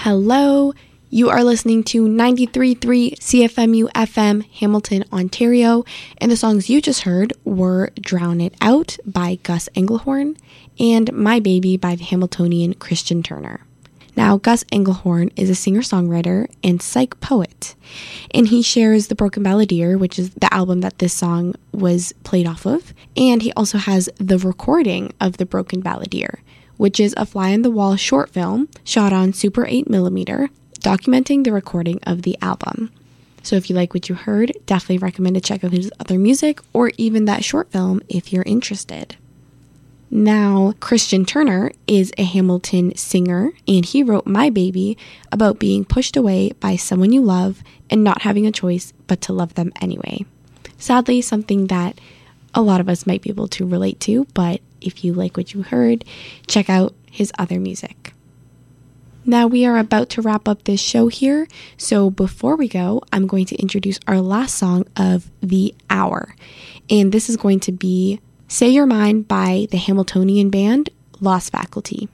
Hello, you are listening to 93.3 CFMU FM, Hamilton, Ontario, and the songs you just heard were Drown It Out by Gus Engelhorn and My Baby by the Hamiltonian Christian Turner. Now, Gus Engelhorn is a singer-songwriter and psych poet, and he shares The Broken Balladeer, which is the album that this song was played off of, and he also has the recording of The Broken Balladeer, which is a fly-on-the-wall short film shot on Super 8mm, documenting the recording of the album. So if you like what you heard, definitely recommend to check out his other music or even that short film if you're interested. Now, Christian Turner is a Hamilton singer, and he wrote My Baby about being pushed away by someone you love and not having a choice but to love them anyway. Sadly, something that a lot of us might be able to relate to, but if you like what you heard, check out his other music. Now we are about to wrap up this show here, so before we go, I'm going to introduce our last song of the hour, and this is going to be Say Your Mind by the Hamiltonian band Lost Faculty.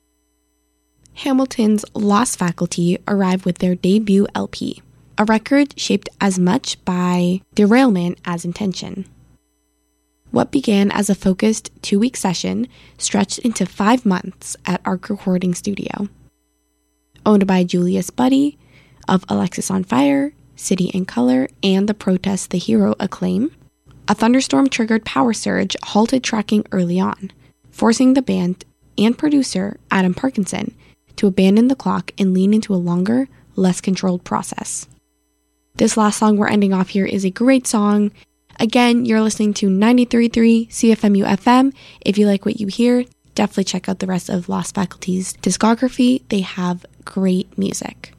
Hamilton's Lost Faculty arrived with their debut LP, a record shaped as much by derailment as intention. What began as a focused 2-week session stretched into 5 months at Arc Recording Studio. Owned by Julius Buddy of Alexis on Fire, City and Color, and The Protest the Hero acclaim, a thunderstorm-triggered power surge halted tracking early on, forcing the band and producer Adam Parkinson to abandon the clock and lean into a longer, less controlled process. This last song we're ending off here is a great song. Again, you're listening to 93.3 CFMU FM. If you like what you hear, definitely check out the rest of Lost Faculty's discography. They have great music.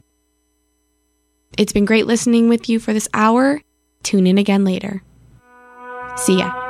It's been great listening with you for this hour. Tune in again later. See ya.